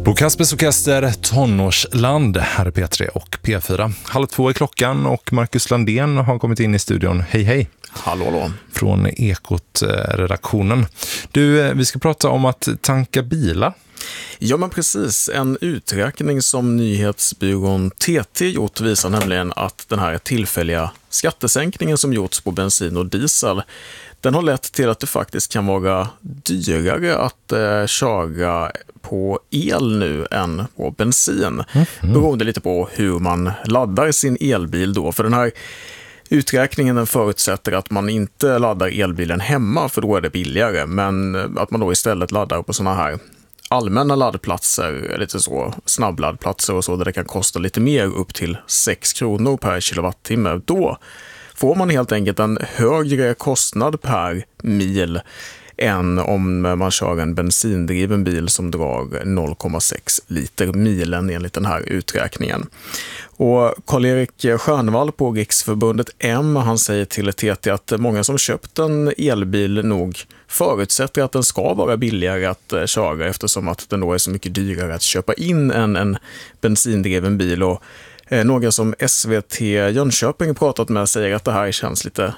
På Kaspers Orkester Tonårsland, här är P3 och P4. 1:30 är klockan och Marcus Landén har kommit in i studion. Hej hej! Hallå. Från Ekot-redaktionen. Du, vi ska prata om att tanka bilar. Ja, men precis. En uträkning som nyhetsbyrån TT gjort visar nämligen att den här tillfälliga skattesänkningen som gjorts på bensin och diesel, den har lett till att det faktiskt kan vara dyrare att köra på el nu än på bensin. Beroende lite på hur man laddar sin elbil då. För den här uträkningen den förutsätter att man inte laddar elbilen hemma, för då är det billigare. Men att man då istället laddar på såna här allmänna laddplatser, lite så snabbladdplatser och så, där det kan kosta lite mer, upp till 6 kronor per kilowattimme. Då får man helt enkelt en högre kostnad per mil än om man kör en bensindriven bil som drar 0,6 liter milen enligt den här uträkningen. Och Karl-Erik Stjärnvall på Riksförbundet M, han säger till TT att många som köpt en elbil nog förutsätter att den ska vara billigare att köra, eftersom att den då är så mycket dyrare att köpa in än en bensindriven bil. Och några som SVT Jönköping pratat med säger att det här känns lite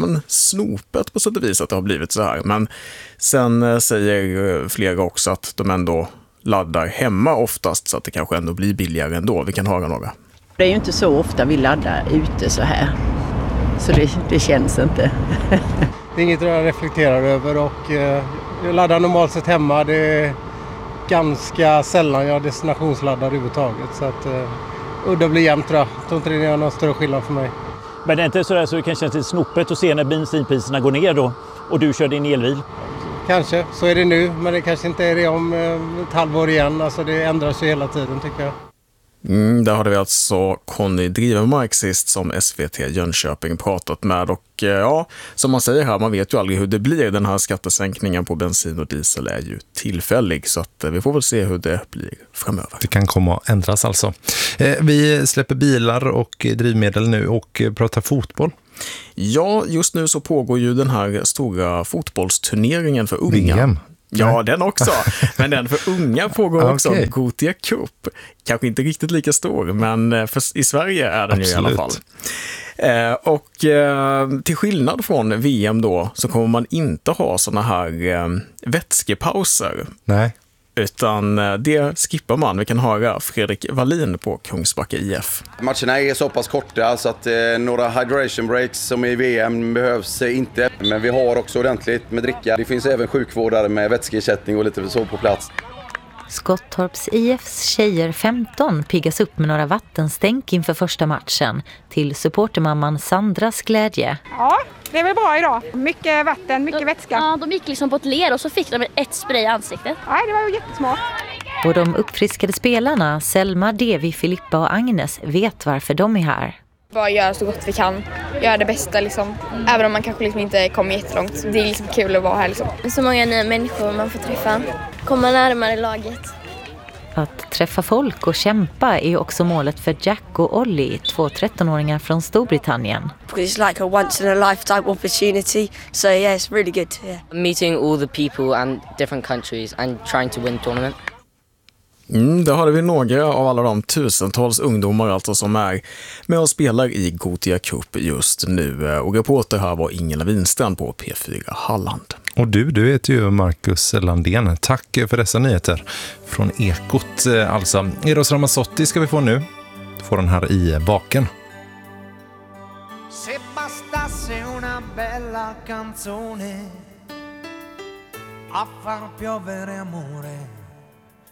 snopet på sätt och vis att det har blivit så här. Men sen säger flera också att de ändå laddar hemma oftast, så att det kanske ändå blir billigare ändå. Vi kan höra några. Det är ju inte så ofta vi laddar ute så här. Så det känns inte. Det är inget jag reflekterar över, och jag laddar normalt sett hemma. Det är ganska sällan jag destinationsladdar överhuvudtaget. Så att udda blir jämnt, tror jag. Jag tror inte det är någon större skillnad för mig. Men det är inte sådär så det kan kännas lite snopet att se när bensinpriserna går ner då och du kör din elbil? Kanske, så är det nu, men det kanske inte är det om ett halvår igen. Alltså det ändras ju hela tiden, tycker jag. Där hade vi alltså Conny Drivermark sist som SVT Jönköping pratat med, och ja, som man säger här, man vet ju aldrig hur det blir. Den här skattesänkningen på bensin och diesel är ju tillfällig, så att vi får väl se hur det blir framöver. Det kan komma att ändras alltså. Vi släpper bilar och drivmedel nu och pratar fotboll. Ja, just nu så pågår ju den här stora fotbollsturneringen för unga. VM. Ja, den också. Men den för unga pågår också. Okay. Gothia Cup. Kanske inte riktigt lika stor, men i Sverige är den ju i alla fall. Och till skillnad från VM då, så kommer man inte ha såna här vätskepauser. Nej. Utan det skippar man. Vi kan höra Fredrik Wallin på Kungsbacka IF. Matcherna är så pass korta så att några hydration breaks som i VM behövs inte. Men vi har också ordentligt med dricka. Det finns även sjukvårdare med vätskeersättning och lite så på plats. Skottorps IFs tjejer 15 piggas upp med några vattenstänk inför första matchen, till supportermamman Sandras glädje. Ja, det är väl bra idag. Mycket vatten, mycket vätska. Ja, de gick liksom på ett ler och så fick de ett spray i ansiktet. Nej, det var ju jättesmart. Och de uppfriskade spelarna, Selma, Devi, Filippa och Agnes, vet varför de är här. Bara göra så gott vi kan, göra det bästa liksom. Även om man kanske liksom inte kommer jättelångt. Det är liksom kul att vara här liksom. Så många nya människor man får träffa, komma närmare laget. Att träffa folk och kämpa är också målet för Jack och Ollie, 2 13-åringar från Storbritannien. It's like a once in a lifetime opportunity, so yeah, it's really good. Yeah. Meeting all the people and different countries and trying to win tournament. Där hade vi några av alla de tusentals ungdomar alltså som är med och spelar i Gothia Cup just nu. Och reporter här var Ingela Winstrand på P4 Halland. Och du heter ju Marcus Landén. Tack för dessa nyheter från Ekot. Alltså, Eros Ramazzotti ska vi få nu. Du får den här i baken. Se bastasse una bella canzone a far piovere amore.